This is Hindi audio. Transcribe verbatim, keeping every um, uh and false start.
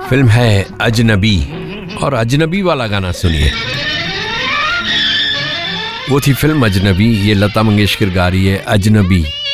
फिल्म है अजनबी, और अजनबी वाला गाना सुनिए। वो थी फिल्म अजनबी, ये लता मंगेशकर गा रही है अजनबी।